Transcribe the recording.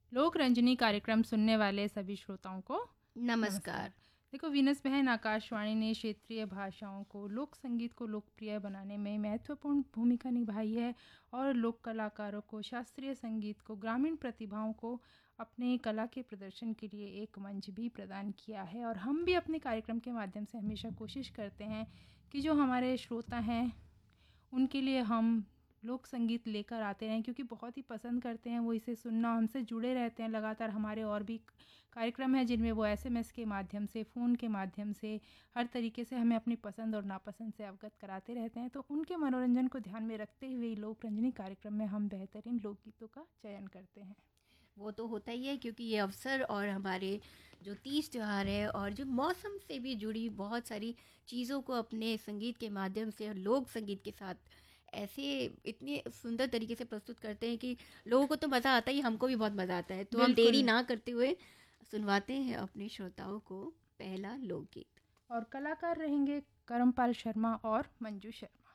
लोक रंजनी कार्यक्रम सुनने वाले सभी श्रोताओं को नमस्कार। देखो वीनस बहन, आकाशवाणी ने क्षेत्रीय भाषाओं को, लोक संगीत को लोकप्रिय बनाने में महत्वपूर्ण भूमिका निभाई है और लोक कलाकारों को, शास्त्रीय संगीत को, ग्रामीण प्रतिभाओं को अपने कला के प्रदर्शन के लिए एक मंच भी प्रदान किया है। और हम भी अपने कार्यक्रम के माध्यम से हमेशा कोशिश करते हैं कि जो हमारे श्रोता हैं उनके लिए हम लोक संगीत लेकर आते हैं, क्योंकि बहुत ही पसंद करते हैं वो इसे सुनना, हमसे जुड़े रहते हैं लगातार। हमारे और भी कार्यक्रम हैं जिनमें वो एसएमएस के माध्यम से, फ़ोन के माध्यम से, हर तरीके से हमें अपनी पसंद और नापसंद से अवगत कराते रहते हैं। तो उनके मनोरंजन को ध्यान में रखते हुए लोक रंजनी कार्यक्रम में हम बेहतरीन लोकगीतों का चयन करते हैं। वो तो होता ही है, क्योंकि ये अवसर और हमारे जो तीज त्यौहार है और जो मौसम से भी जुड़ी बहुत सारी चीज़ों को अपने संगीत के माध्यम से और लोक संगीत के साथ ऐसे इतने सुंदर तरीके से प्रस्तुत करते हैं कि लोगों को तो मज़ा आता ही, हमको भी बहुत मज़ा आता है। तो हम देरी ना करते हुए सुनवाते हैं अपने श्रोताओं को पहला लोकगीत। और कलाकार रहेंगे करमपाल शर्मा और मंजू शर्मा।